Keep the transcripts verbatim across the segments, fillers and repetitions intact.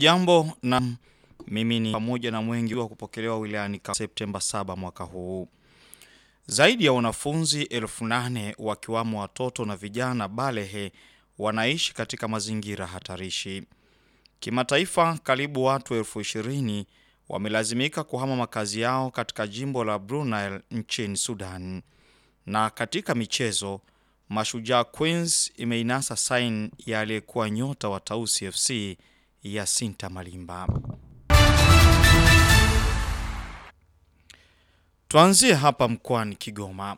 Jambo na mimi ni pamoja na mwengi wa kupokelewa wilayani Septemba saba mwaka huu. Zaidi ya wanafunzi elfu nane wakiwamo watoto na vijana balehe wanaishi katika mazingira hatarishi. Kimataifa, karibu watu elfu ishirini wamelazimika kuhama makazi yao katika jimbo la Blue Nile nchini Sudan. Na katika michezo, Mashujaa Queens imeinasa sign ya aliyekuwa nyota wa Tausi F C Yasinta Malimba. Tuanzie hapa mkoani Kigoma.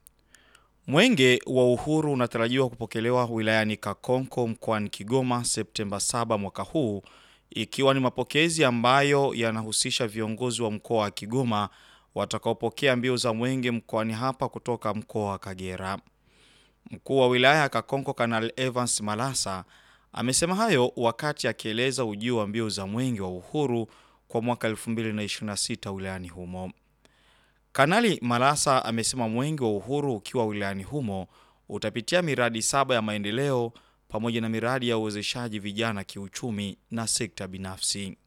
Mwenge wa Uhuru unatarajiwa kupokelewa wilayani Kakonko mkoani Kigoma Septemba saba mwaka huu, ikiwa ni mapokezi ambayo yanahusisha viongozi wa mkoa wa Kigoma watakaopokea mbio za mwenge mkoani hapa kutoka mkoa wa Kagera. Mkuu wa wilaya ya Kakonko Kanali Evans Malasa amesema hayo wakati akieleza ujio wa mbio za mwenge wa uhuru kwa mwaka elfu mbili na ishirini na sita wilayani humo. Kanali Malasa amesema mwenge wa uhuru ukiwa wilayani humo utapitia miradi saba ya maendeleo pamoja na miradi ya uwezeshaji vijana kiuchumi na sekta binafsi.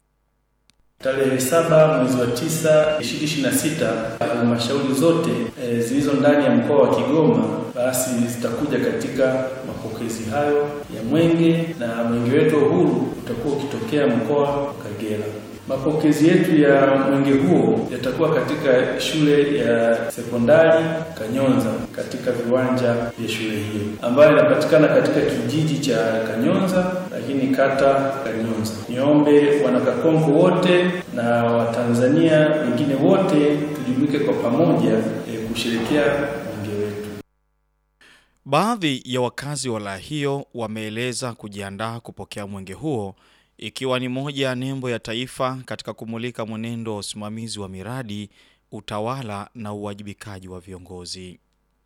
Tarehe saba mwezi wa tisa ishirini ishirini na sita halmashauri zote e, zilizo ndani ya mkoa wa Kigoma basi zitakuja katika mapokezi hayo ya mwenge, na mwenge wetu wa uhuru utakuwa ukitokea mkoa wa Kagera. Mapokezi yetu ya mwenge huo yatakuwa katika shule ya sekondari Kanyonza, katika viwanja vya shule hiyo ambayo inapatikana katika kijiji cha Kanyonza, lakini kata Kanyonza. Niombe wanakakonko wote na Watanzania wengine wote tujumuike kwa pamoja e, kusherehekea mwenge wetu. Baadhi ya wakazi wa wilaya hiyo wameeleza kujiandaa kupokea mwenge huo, ikiwa ni moja ya nembo ya taifa katika kumulika mwenendo wa usimamizi wa miradi, utawala na uwajibikaji wa viongozi.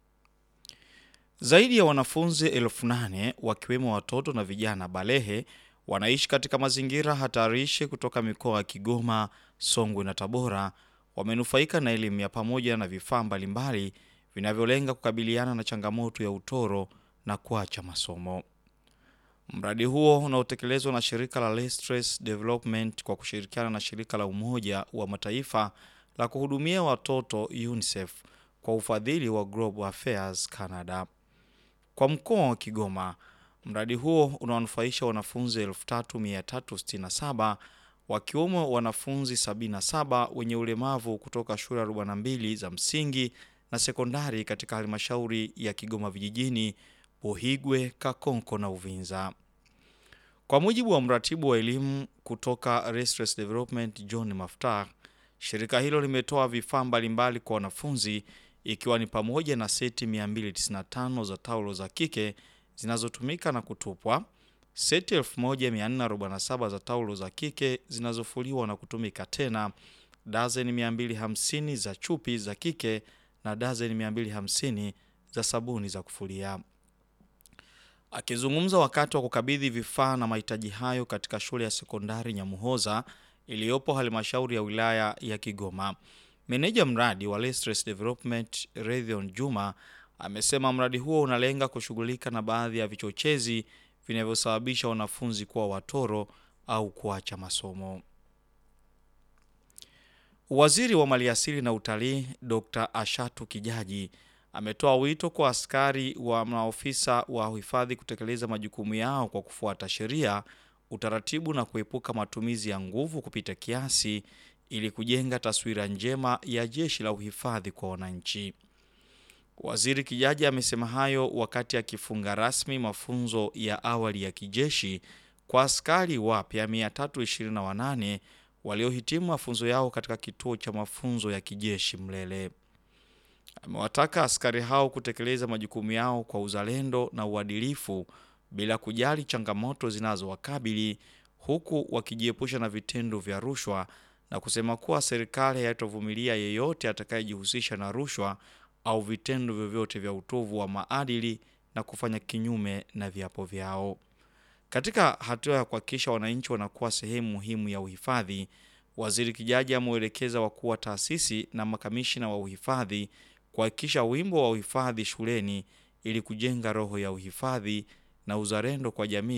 Zaidi ya wanafunzi elfu nane wakiwemo watoto na vijana balehe wanaishi katika mazingira hatarishi kutoka mikoa ya Kigoma, Songwe na Tabora wamenufaika na elimu ya pamoja na vifaa mbalimbali vinavyolenga kukabiliana na changamoto ya utoro na kuacha masomo. Mradi huo unaotekelezwa na shirika la Less Stress Development kwa kushirikiana na shirika la Umoja wa Mataifa la kuhudumia watoto UNICEF kwa ufadhili wa Global Affairs Canada. Kwa mkoa wa Kigoma, mradi huo unawanufaisha wanafunzi elfu tatu mia tatu sitini na saba wakiwemo wanafunzi sabini na saba wenye ulemavu kutoka shule arobaini na mbili za msingi na sekondari katika halmashauri ya Kigoma vijijini, Buhigwe, Kakonko na Uvinza. Kwa mujibu wa mratibu wa elimu kutoka Restress Development John Maftah, shirika hilo limetoa vifaa mbalimbali kwa wanafunzi, ikiwa ni pamoja na seti mia mbili tisini na tano za taulo za kike zinazotumika na kutupwa, seti elfu moja mia nne arobaini na saba za taulo za kike zinazofuliwa na kutumika tena, dazeni mia mbili hamsini za chupi za kike na dazeni mia mbili hamsini za sabuni za kufulia. Akizungumza wakati wa kukabidhi vifaa na mahitaji hayo katika shule ya sekondari Nyamuhoza iliyopo halmashauri ya wilaya ya Kigoma, meneja mradi wa Less Stress Development Raytheon Juma amesema mradi huo unalenga kushughulika na baadhi ya vichochezi vinavyosababisha wanafunzi kuwa watoro au kuacha masomo. Waziri wa Maliasili na Utalii Doctor Ashatu Kijaji ametoa wito kwa askari wa maofisa wa uhifadhi kutekeleza majukumu yao kwa kufuata sheria, utaratibu na kuepuka matumizi ya nguvu kupita kiasi ili kujenga taswira njema ya jeshi la uhifadhi kwa wananchi. Waziri Kijaji amesema hayo wakati akifunga rasmi mafunzo ya awali ya kijeshi kwa askari wapya mia tatu ishirini na wanane waliohitimu mafunzo yao katika kituo cha mafunzo ya kijeshi Mlele. Amewataka askari hao kutekeleza majukumu yao kwa uzalendo na uadilifu bila kujali changamoto zinazowakabili, huku wakijiepusha na vitendo vya rushwa, na kusema kuwa serikali haitovumilia yeyote atakayejihusisha na rushwa au vitendo vyovyote vya utovu wa maadili na kufanya kinyume na viapo vyao. Katika hatua ya kuhakikisha wananchi wanakuwa sehemu muhimu ya uhifadhi, Waziri Kijaji ameelekeza wakuu wa taasisi na makamishina wa uhifadhi kuhakikisha wimbo wa uhifadhi shuleni ili kujenga roho ya uhifadhi na uzalendo kwa jamii